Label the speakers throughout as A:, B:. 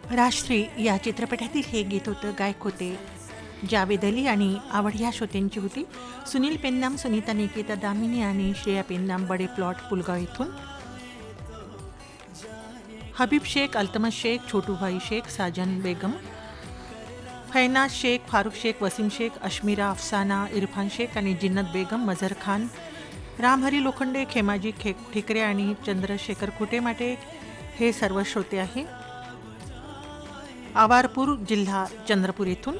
A: राजश्री या चित्रपटातील हे गीत होतं. गायक होते जावेद अली आणि आवड ह्या श्रोत्यांची होती. सुनील पेन्नाम, सुनीता निकिता दामिनी आणि श्रेया पेन्नाम, बडे प्लॉट पुलगाव येथून. हबीब शेख, अल्तमस शेख, छोटूभाई शेख, साजन बेगम, फैनाज शेख, फारुख शेख, वसीम शेख, अश्मीरा, अफसाना, इरफान शेख आणि जिन्नत बेगम, मझर खान, रामहरी लोखंडे, खेमाजी ठिकरे आणि चंद्रशेखर कुटेमाटे हे सर्व श्रोते आहे. आवारपूर जिल्हा चंद्रपूर येथून.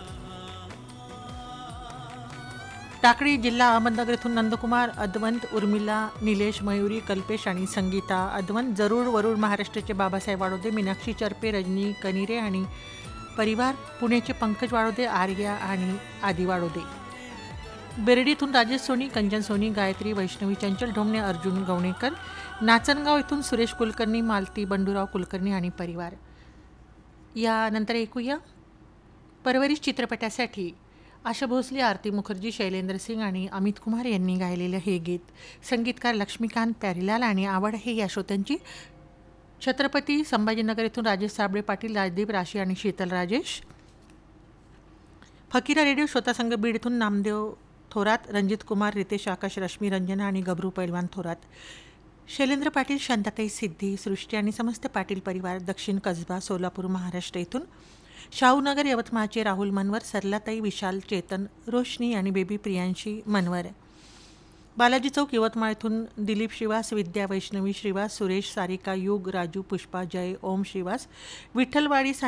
A: टाकळी जिल्हा अहमदनगर येथून नंदकुमार, अदवंत, उर्मिला, निलेश, मयुरी, कल्पेश आणि संगीता अदवंत. जरूर वरूड महाराष्ट्राचे बाबासाहेब वाडोदे, मीनाक्षी चरपे, रजनी कनिरे आणि परिवार. पुण्याचे पंकज वाडोदे, आर्या आणि आदी वाडोदे. बेरडीतून राजेश सोनी, कंचन सोनी, गायत्री, वैष्णवी, चंचल ढोमणे, अर्जुन गवणेकर. नाचनगाव येथून सुरेश कुलकर्णी, मालती, बंडूराव कुलकर्णी आणि परिवार. यानंतर ऐकूया परवरिश चित्रपटासाठी आशा भोसले, आरती मुखर्जी, शैलेंद्र सिंग आणि अमित कुमार यांनी गायलेलं हे गीत. संगीतकार लक्ष्मीकांत प्यारीलाल आणि आवड आहे या श्रोत्यांची. छत्रपती संभाजीनगर येथून राजेश साबळे पाटील, राजदीप, राशी आणि शीतल राजेश. फकीरा रेडिओ श्रोता संघ बीड येथून नामदेव थोरात, रणजित कुमार, रितेश, आकाश, रश्मी, रंजना आणि गबरू पैलवान थोरात. शैलेंद्र पाटील, शांताताई सिद्धी, सृष्टी आणि समस्त पाटील परिवार, दक्षिण कसबा, सोलापूर, महाराष्ट्र येथून. शाहूनगर यवतमाळचे राहुल मनवर, सरलाताई, विशाल, चेतन, रोशनी आणि बेबी प्रियांशी मनवर. बालाजी चौक यवतमाळ येथून दिलीप श्रीवास, विद्या, वैष्णवी श्रीवास, सुरेश, सारिका, युग, राजू, पुष्पा, जय, ओम श्रीवास. विठ्ठलवाडी